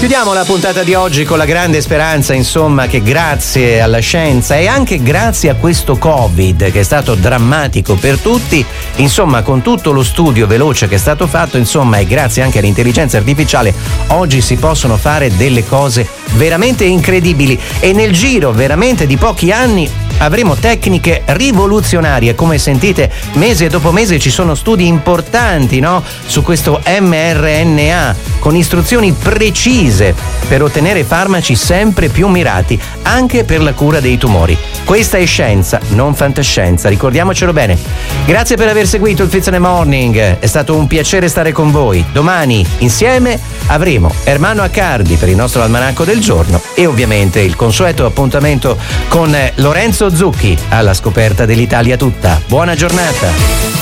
Chiudiamo la puntata di oggi con la grande speranza, insomma, che grazie alla scienza e anche grazie a questo Covid che è stato drammatico per tutti, insomma, con tutto lo studio veloce che è stato fatto, insomma, e grazie anche all'intelligenza artificiale, oggi si possono fare delle cose veramente incredibili e nel giro veramente di pochi anni avremo tecniche rivoluzionarie. Come sentite, mese dopo mese ci sono studi importanti, no? Su questo mRNA, con istruzioni precise per ottenere farmaci sempre più mirati, anche per la cura dei tumori. Questa è scienza, non fantascienza, ricordiamocelo bene. Grazie per aver seguito il Fizz in the Morning, è stato un piacere stare con voi. Domani, insieme, avremo Ermanno Accardi per il nostro almanacco del giorno e ovviamente il consueto appuntamento con Lorenzo Zucchi alla scoperta dell'Italia tutta. Buona giornata!